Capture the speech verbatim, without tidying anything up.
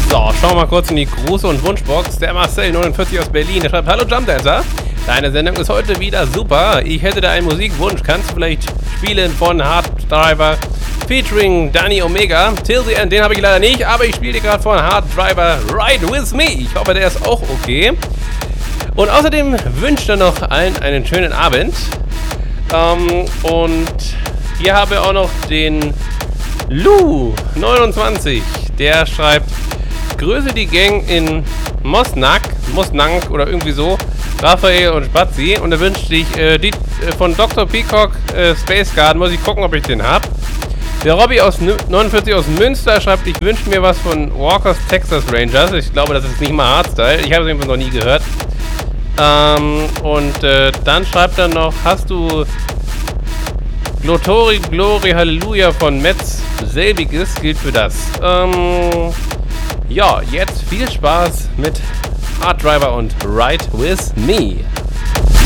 So, schauen wir mal kurz in die Gruß- und Wunschbox. Der Marcel neunundvierzig aus Berlin, der schreibt: Hallo Jumpdancer, deine Sendung ist heute wieder super. Ich hätte da einen Musikwunsch. Kannst du vielleicht spielen von Hard Driver featuring Danny Omega? Till the End, den habe ich leider nicht, aber ich spiele dir gerade von Hard Driver Ride With Me. Ich hoffe, der ist auch okay. Und außerdem wünscht er noch allen einen schönen Abend. Ähm, und hier haben wir auch noch den Lou neunundzwanzig. Der schreibt: Grüße die Gang in Mosnack, Mosnank oder irgendwie so, Raphael und Spazi. Und er wünscht sich äh, die äh, von Doktor Peacock äh, Space Garden. Muss ich gucken, ob ich den hab. Der Robby aus neunundvierzig aus Münster schreibt: Ich wünsche mir was von Walkers Texas Rangers. Ich glaube, das ist nicht mal Hardstyle. Ich habe es jedenfalls noch nie gehört. Ähm, und äh, dann schreibt er noch: Hast du Glotori, Glory, Halleluja von Metz? Selbiges gilt für das. Ähm, ja, jetzt viel Spaß mit Hard Driver und Ride With Me.